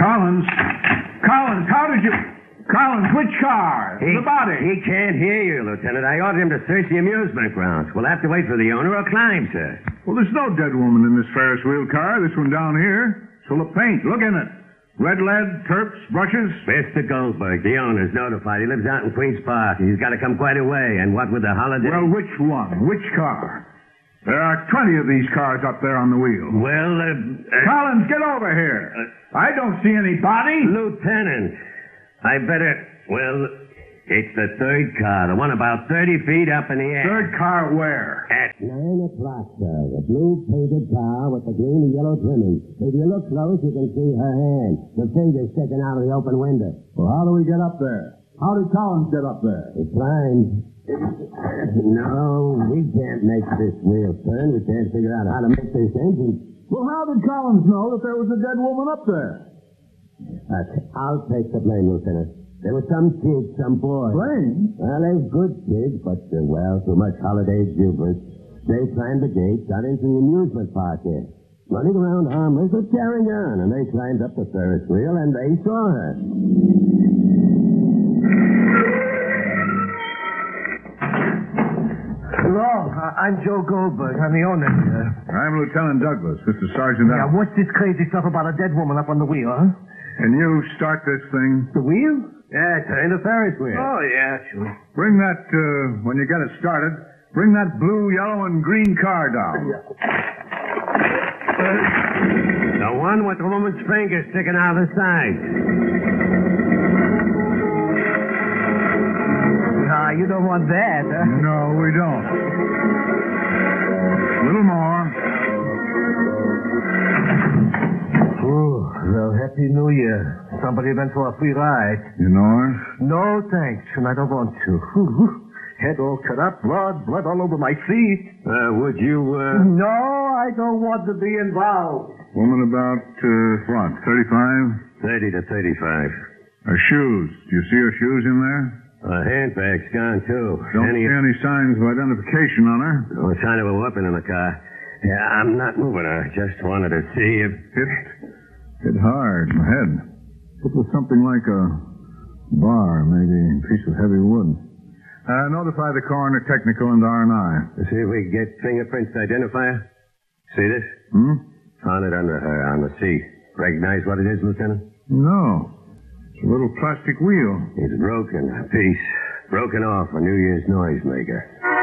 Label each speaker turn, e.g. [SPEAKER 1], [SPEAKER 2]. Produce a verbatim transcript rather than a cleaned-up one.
[SPEAKER 1] Collins. Collins, how did you... Collins, which car?
[SPEAKER 2] He,
[SPEAKER 1] the body.
[SPEAKER 2] He can't hear you, Lieutenant. I ordered him to search the amusement grounds. We'll have to wait for the owner or climb, sir.
[SPEAKER 1] Well, there's no dead woman in this Ferris wheel car. This one down here. It's full of paint. Look in it. Red lead, turps, brushes.
[SPEAKER 2] Mister Goldberg, the owner's notified. He lives out in Queens Park. He's got to come quite a way. And what with the holiday...
[SPEAKER 1] Well, which one? Which car? There are twenty of these cars up there on the wheel.
[SPEAKER 2] Well, uh... uh
[SPEAKER 1] Collins, get over here. Uh, I don't see any body.
[SPEAKER 2] Lieutenant, I better... Well, it's the third car, the one about thirty feet up in the air.
[SPEAKER 1] Third car where?
[SPEAKER 2] At nine o'clock, sir. The blue painted car with the green and yellow trimming. If you look close, you can see her hand. The finger's sticking out of the open window.
[SPEAKER 1] Well, how do we get up there? How did Collins get up there?
[SPEAKER 2] He climbed. No, we can't make this wheel turn. We can't figure out how to make this engine.
[SPEAKER 1] Well, how did Collins know that there was a dead woman up there?
[SPEAKER 2] Uh, I'll take the blame, Lieutenant. There was some kid, some boy.
[SPEAKER 1] Blame?
[SPEAKER 2] Well, there's good kids, but, uh, well, too much holiday exuberance. They climbed the gate, got into the amusement park here. Running around harmless or carrying on, and they climbed up the Ferris wheel, and they saw her.
[SPEAKER 3] Hello, I'm Joe Goldberg. I'm the owner here.
[SPEAKER 1] I'm Lieutenant Douglas. This is Sergeant
[SPEAKER 3] Yeah,
[SPEAKER 1] Al.
[SPEAKER 3] what's this crazy stuff about a dead woman up on the wheel, huh?
[SPEAKER 1] Can you start this thing?
[SPEAKER 3] The wheel?
[SPEAKER 2] Yeah, turn the Ferris wheel.
[SPEAKER 3] Oh, yeah, sure.
[SPEAKER 1] Bring that, uh, when you get it started, bring that blue, yellow, and green car down.
[SPEAKER 3] Yeah.
[SPEAKER 2] The one with the woman's finger sticking out of the side.
[SPEAKER 3] Nah, you don't want that, huh?
[SPEAKER 1] No, we don't. A little more.
[SPEAKER 3] Oh, well, Happy New Year. Somebody went for a free ride.
[SPEAKER 1] You know her?
[SPEAKER 3] No, thanks, and I don't want to. Head all cut up, blood, blood all over my feet.
[SPEAKER 2] Uh, would you, uh...
[SPEAKER 3] No, I don't want to be involved.
[SPEAKER 1] Woman about, uh, what, thirty-five?
[SPEAKER 2] thirty to thirty-five.
[SPEAKER 1] Her shoes. Do you see her shoes in there?
[SPEAKER 2] Her handbag's gone, too.
[SPEAKER 1] Don't
[SPEAKER 2] Any...
[SPEAKER 1] see any signs of identification on her.
[SPEAKER 2] No sign of a weapon in the car. Yeah, I'm not moving her. Just wanted to see if...
[SPEAKER 1] Hit, hit hard in the head. It was something like a bar, maybe a piece of heavy wood. Uh, notify the coroner technical and R and I.
[SPEAKER 2] See if we can get fingerprints to identify her. See this?
[SPEAKER 1] Hmm?
[SPEAKER 2] Found it under her on the seat. Recognize what it is, Lieutenant?
[SPEAKER 1] No. It's a little plastic wheel.
[SPEAKER 2] It's broken, a piece. Broken off a New Year's noisemaker.